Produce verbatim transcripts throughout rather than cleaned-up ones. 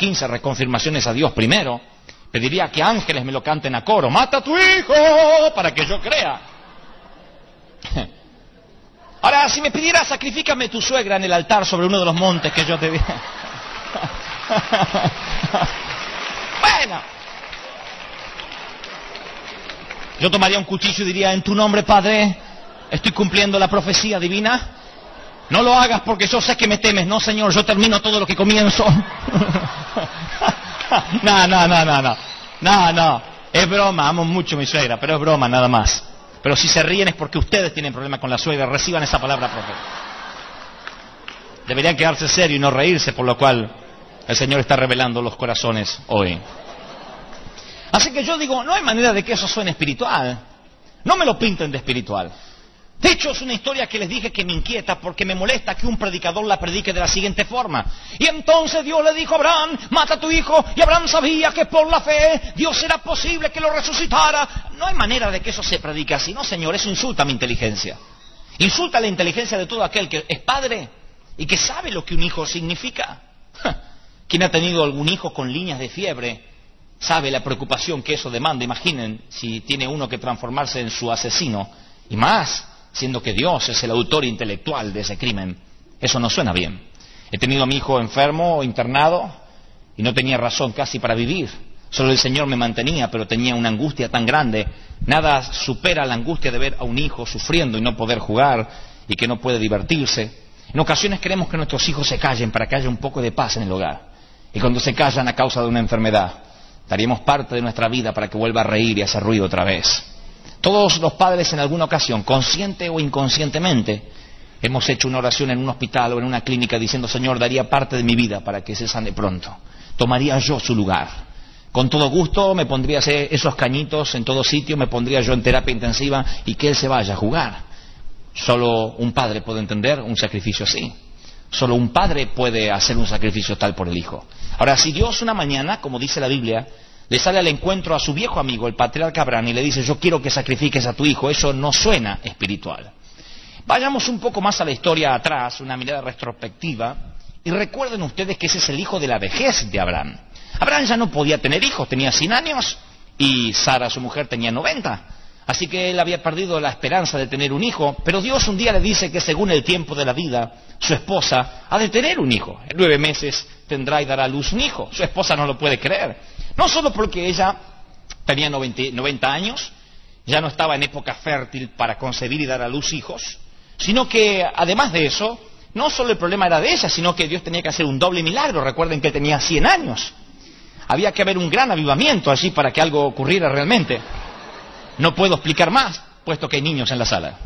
quince reconfirmaciones a Dios primero. Pediría que ángeles me lo canten a coro. ¡Mata a tu hijo! Para que yo crea. Ahora, si me pidiera, sacrifícame tu suegra en el altar sobre uno de los montes que yo te vi. Bueno. Yo tomaría un cuchillo y diría, en tu nombre, Padre, estoy cumpliendo la profecía divina. No lo hagas porque yo sé que me temes. No, Señor, yo termino todo lo que comienzo. No, no, no, no, no. No, no. Es broma, amo mucho a mi suegra, pero es broma nada más. Pero si se ríen es porque ustedes tienen problemas con la suegra. Reciban esa palabra profética. Deberían quedarse serios y no reírse, por lo cual el Señor está revelando los corazones hoy. Así que yo digo, no hay manera de que eso suene espiritual. No me lo pinten de espiritual. De hecho, es una historia que les dije que me inquieta porque me molesta que un predicador la predique de la siguiente forma. Y entonces Dios le dijo a Abraham, mata a tu hijo, y Abraham sabía que por la fe Dios era posible que lo resucitara. No hay manera de que eso se predique así. No, Señor, eso insulta a mi inteligencia. Insulta la inteligencia de todo aquel que es padre y que sabe lo que un hijo significa. ¿Quién ha tenido algún hijo con líneas de fiebre sabe la preocupación que eso demanda? Imaginen si tiene uno que transformarse en su asesino, y más siendo que Dios es el autor intelectual de ese crimen. Eso no suena bien. He tenido a mi hijo enfermo, internado, y no tenía razón casi para vivir. Solo el Señor me mantenía, pero tenía una angustia tan grande. Nada supera la angustia de ver a un hijo sufriendo y no poder jugar, y que no puede divertirse. En ocasiones queremos que nuestros hijos se callen para que haya un poco de paz en el hogar. Y cuando se callan a causa de una enfermedad, daríamos parte de nuestra vida para que vuelva a reír y a hacer ruido otra vez. Todos los padres en alguna ocasión, consciente o inconscientemente, hemos hecho una oración en un hospital o en una clínica diciendo, Señor, daría parte de mi vida para que se sane pronto. Tomaría yo su lugar. Con todo gusto me pondría a hacer esos cañitos en todo sitio, me pondría yo en terapia intensiva y que él se vaya a jugar. Solo un padre puede entender un sacrificio así. Solo un padre puede hacer un sacrificio tal por el hijo. Ahora, si Dios una mañana, como dice la Biblia, le sale al encuentro a su viejo amigo, el patriarca Abraham, y le dice, yo quiero que sacrifiques a tu hijo, eso no suena espiritual. Vayamos un poco más a la historia atrás, una mirada retrospectiva, y recuerden ustedes que ese es el hijo de la vejez de Abraham. Abraham ya no podía tener hijos, tenía cien años, y Sara, su mujer, tenía noventa. Así que él había perdido la esperanza de tener un hijo, pero Dios un día le dice que según el tiempo de la vida, su esposa ha de tener un hijo. En nueve meses tendrá y dará a luz un hijo. Su esposa no lo puede creer. No solo porque ella tenía noventa años, ya no estaba en época fértil para concebir y dar a luz hijos, sino que además de eso, no solo el problema era de ella, sino que Dios tenía que hacer un doble milagro. Recuerden que tenía cien años. Había que haber un gran avivamiento allí para que algo ocurriera realmente. No puedo explicar más, puesto que hay niños en la sala.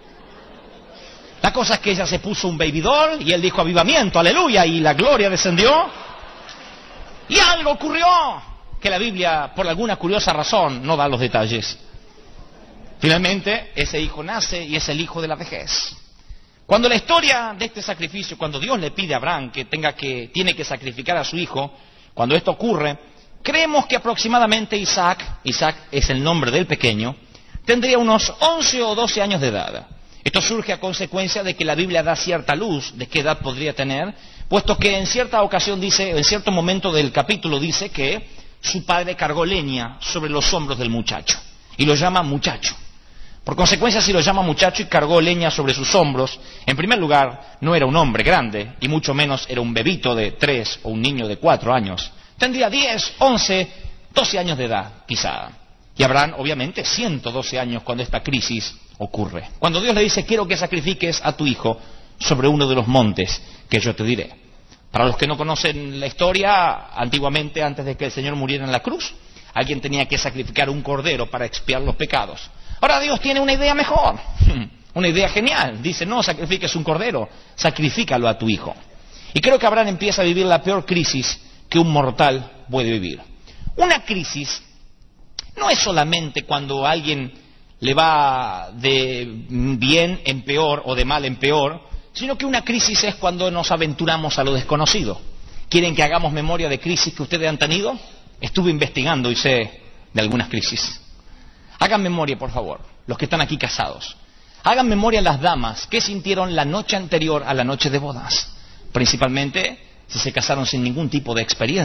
La cosa es que ella se puso un baby doll y él dijo avivamiento, aleluya, y la gloria descendió. Y algo ocurrió, que la Biblia, por alguna curiosa razón, no da los detalles. Finalmente, ese hijo nace y es el hijo de la vejez. Cuando la historia de este sacrificio, cuando Dios le pide a Abraham que tenga que, tiene que sacrificar a su hijo, cuando esto ocurre, creemos que aproximadamente Isaac, Isaac es el nombre del pequeño, tendría unos once o doce años de edad. Esto surge a consecuencia de que la Biblia da cierta luz de qué edad podría tener, puesto que en cierta ocasión dice, en cierto momento del capítulo dice que su padre cargó leña sobre los hombros del muchacho, y lo llama muchacho. Por consecuencia, si lo llama muchacho y cargó leña sobre sus hombros, en primer lugar, no era un hombre grande, y mucho menos era un bebito de tres o un niño de cuatro años. Tendría diez, once, doce años de edad, quizá. Y Abraham, obviamente, ciento doce años cuando esta crisis ocurre. Cuando Dios le dice, quiero que sacrifiques a tu hijo sobre uno de los montes que yo te diré. Para los que no conocen la historia, antiguamente, antes de que el Señor muriera en la cruz, alguien tenía que sacrificar un cordero para expiar los pecados. Ahora Dios tiene una idea mejor, una idea genial. Dice, no sacrifiques un cordero, sacrifícalo a tu hijo. Y creo que Abraham empieza a vivir la peor crisis que un mortal puede vivir. Una crisis no es solamente cuando a alguien le va de bien en peor o de mal en peor, sino que una crisis es cuando nos aventuramos a lo desconocido. ¿Quieren que hagamos memoria de crisis que ustedes han tenido? Estuve investigando y sé de algunas crisis. Hagan memoria, por favor, los que están aquí casados. Hagan memoria las damas que sintieron la noche anterior a la noche de bodas. Principalmente si se casaron sin ningún tipo de experiencia.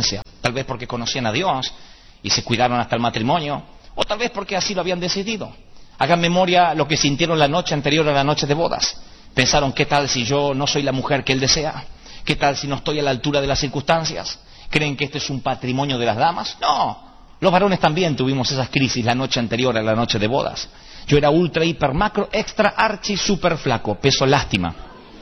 tal vez porque conocían a Dios y se cuidaron hasta el matrimonio, o tal vez porque así lo habían decidido. Hagan memoria lo que sintieron la noche anterior a la noche de bodas. Pensaron, ¿qué tal si yo no soy la mujer que él desea? ¿Qué tal si no estoy a la altura de las circunstancias? ¿Creen que este es un patrimonio de las damas? No. Los varones también tuvimos esas crisis la noche anterior a la noche de bodas. Yo era ultra, hiper, macro, extra, archi, super flaco, peso lástima.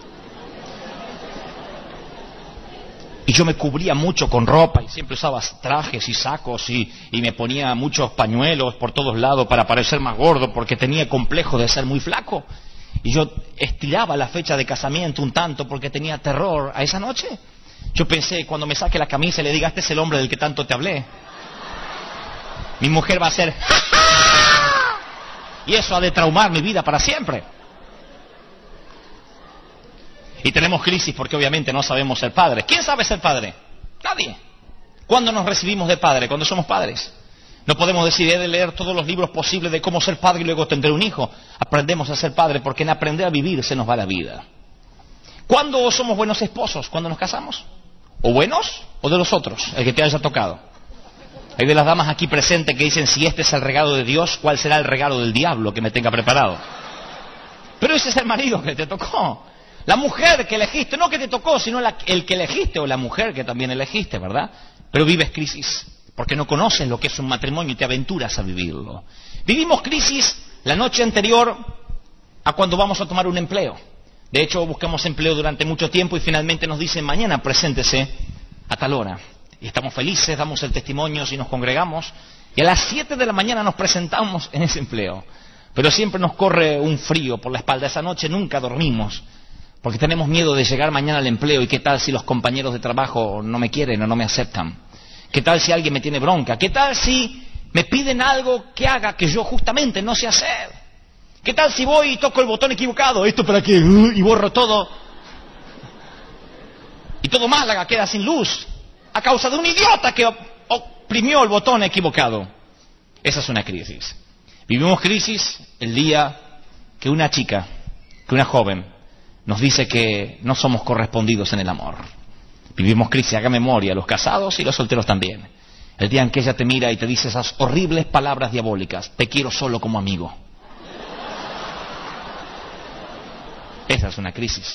Y yo me cubría mucho con ropa y siempre usaba trajes y sacos y, y me ponía muchos pañuelos por todos lados para parecer más gordo porque tenía complejo de ser muy flaco. Y yo estiraba la fecha de casamiento un tanto porque tenía terror a esa noche. Yo pensé, cuando me saque la camisa y le diga, este es el hombre del que tanto te hablé, mi mujer va a hacer ¡ja, ja! Y eso ha de traumar mi vida para siempre. Y tenemos crisis porque obviamente no sabemos ser padres. ¿Quién sabe ser padre? Nadie. ¿Cuándo nos recibimos de padre? Cuando somos padres. No podemos decir, he de leer todos los libros posibles de cómo ser padre y luego tener un hijo. Aprendemos a ser padre porque en aprender a vivir se nos va la vida. ¿Cuándo somos buenos esposos? ¿Cuándo nos casamos? ¿O buenos o de los otros? El que te haya tocado. Hay de las damas aquí presentes que dicen, si este es el regalo de Dios, ¿cuál será el regalo del diablo que me tenga preparado? Pero ese es el marido que te tocó. La mujer que elegiste, no que te tocó, sino la, el que elegiste, o la mujer que también elegiste, ¿verdad? Pero vives crisis, porque no conoces lo que es un matrimonio y te aventuras a vivirlo. Vivimos crisis la noche anterior a cuando vamos a tomar un empleo. De hecho, buscamos empleo durante mucho tiempo y finalmente nos dicen, mañana preséntese a tal hora. Y estamos felices, damos el testimonio y nos congregamos, y a las siete de la mañana nos presentamos en ese empleo. Pero siempre nos corre un frío por la espalda. Esa noche nunca dormimos, porque tenemos miedo de llegar mañana al empleo y qué tal si los compañeros de trabajo no me quieren o no me aceptan. ¿Qué tal si alguien me tiene bronca? ¿Qué tal si me piden algo que haga que yo justamente no sé hacer? ¿Qué tal si voy y toco el botón equivocado? ¿Esto para qué? Y borro todo. Y todo Málaga queda sin luz a causa de un idiota que oprimió el botón equivocado. Esa es una crisis. Vivimos crisis el día que una chica, que una joven, nos dice que no somos correspondidos en el amor. Vivimos crisis, haga memoria, los casados y los solteros también. El día en que ella te mira y te dice esas horribles palabras diabólicas, te quiero solo como amigo. Esa es una crisis.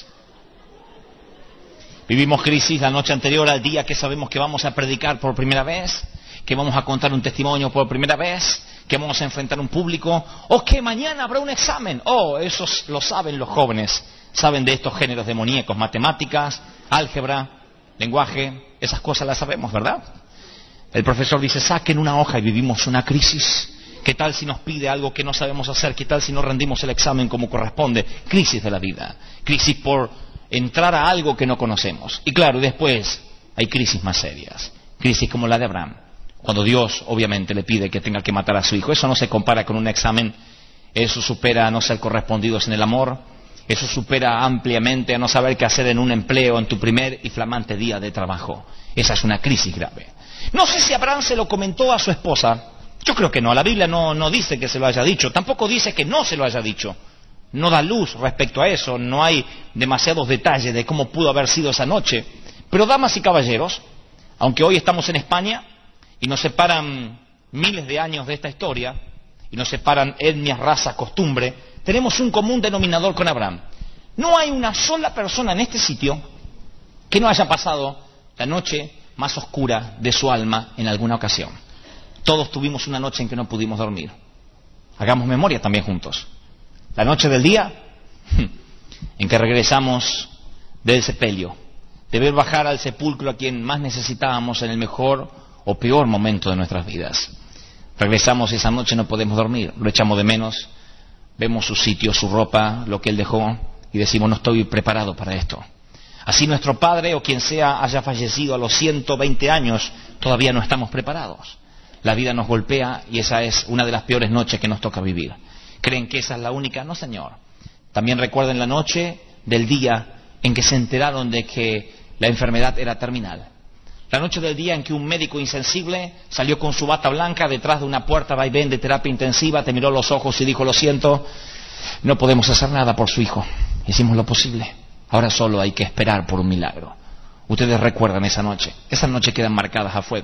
Vivimos crisis la noche anterior al día que sabemos que vamos a predicar por primera vez, que vamos a contar un testimonio por primera vez, que vamos a enfrentar un público, o que mañana habrá un examen. Oh, eso lo saben los jóvenes. Saben de estos géneros demoníacos, matemáticas, álgebra, lenguaje, esas cosas las sabemos, ¿verdad? El profesor dice, saquen una hoja y vivimos una crisis. ¿Qué tal si nos pide algo que no sabemos hacer? ¿Qué tal si no rendimos el examen como corresponde? Crisis de la vida. Crisis por entrar a algo que no conocemos. Y claro, después hay crisis más serias. Crisis como la de Abraham. Cuando Dios, obviamente, le pide que tenga que matar a su hijo. Eso no se compara con un examen. Eso supera a no ser correspondidos en el amor. Eso supera ampliamente a no saber qué hacer en un empleo en tu primer y flamante día de trabajo. Esa es una crisis grave. No sé si Abraham se lo comentó a su esposa. Yo creo que no. La Biblia no, no dice que se lo haya dicho. Tampoco dice que no se lo haya dicho. No da luz respecto a eso. No hay demasiados detalles de cómo pudo haber sido esa noche. Pero, damas y caballeros, aunque hoy estamos en España y nos separan miles de años de esta historia, y nos separan etnias, razas, costumbre, tenemos un común denominador con Abraham. No hay una sola persona en este sitio que no haya pasado la noche más oscura de su alma en alguna ocasión. Todos tuvimos una noche en que no pudimos dormir. Hagamos memoria también juntos. La noche del día en que regresamos del sepelio, de ver bajar al sepulcro a quien más necesitábamos en el mejor o peor momento de nuestras vidas. Regresamos esa noche, no podemos dormir, lo echamos de menos, vemos su sitio, su ropa, lo que él dejó, y decimos, no estoy preparado para esto. Así nuestro padre o quien sea haya fallecido a los ciento veinte años, todavía no estamos preparados. La vida nos golpea y esa es una de las peores noches que nos toca vivir. ¿Creen que esa es la única? No, señor. También recuerden la noche del día en que se enteraron de que la enfermedad era terminal. La noche del día en que un médico insensible salió con su bata blanca detrás de una puerta vaivén de terapia intensiva, te miró los ojos y dijo, lo siento, no podemos hacer nada por su hijo. Hicimos lo posible. Ahora solo hay que esperar por un milagro. Ustedes recuerdan esa noche. Esas noches quedan marcadas a fuego.